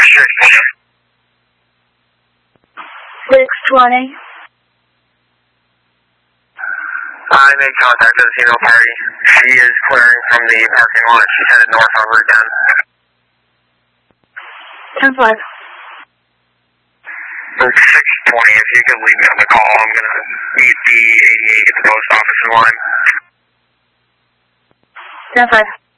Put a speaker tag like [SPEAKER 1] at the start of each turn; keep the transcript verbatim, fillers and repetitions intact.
[SPEAKER 1] six twenty.
[SPEAKER 2] I made contact with the female party. She is clearing from the parking lot. She's headed north on Route ten.
[SPEAKER 1] ten five.
[SPEAKER 2] six twenty, if you could leave me on the call, I'm going to meet the eighty-eight at the post office line.
[SPEAKER 1] ten five.